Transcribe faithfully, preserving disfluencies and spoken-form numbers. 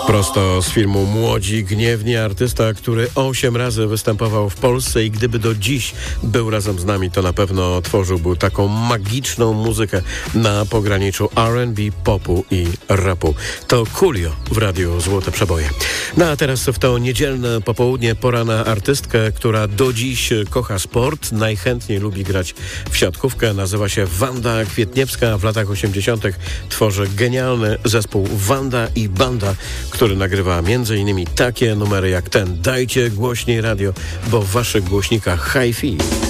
Prosto z filmu Młodzi Gniewni, artysta, który osiem razy występował w Polsce i gdyby do dziś był razem z nami, to na pewno tworzyłby taką magiczną muzykę na pograniczu R and B, popu i rapu. To Coolio w radiu Złote Przeboje. No a teraz w to niedzielne popołudnie pora na artystkę, która do dziś kocha sport, najchętniej lubi grać w siatkówkę. Nazywa się Wanda Kwietniewska. W latach osiemdziesiątych tworzy genialny zespół Wanda i Banda, który nagrywa między innymi takie numery jak ten. Dajcie głośniej radio, bo w waszych głośnikach hi-fi.